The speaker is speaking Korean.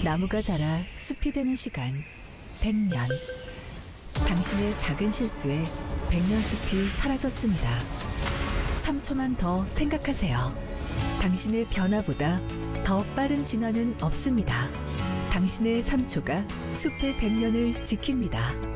나무가 자라 숲이 되는 시간 100년. 당신의 작은 실수에 100년 숲이 사라졌습니다. 3초만 더 생각하세요. 당신의 변화보다 더 빠른 진화는 없습니다. 당신의 3초가 숲의 100년을 지킵니다.